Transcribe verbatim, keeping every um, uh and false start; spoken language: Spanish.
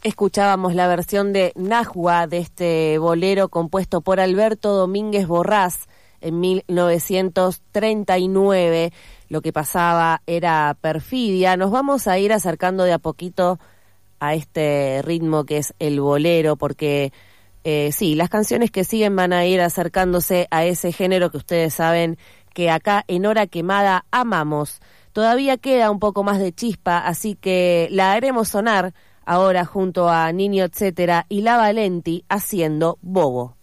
escuchábamos la versión de Najwa de este bolero compuesto por Alberto Domínguez Borrás en mil novecientos treinta y nueve. Lo que pasaba era perfidia. Nos vamos a ir acercando de a poquito a este ritmo que es el bolero, porque eh, sí, las canciones que siguen van a ir acercándose a ese género que ustedes saben que acá en Hora Quemada amamos. Todavía queda un poco más de chispa, así que la haremos sonar ahora junto a Niño Etcétera y La Valenti haciendo Bobo.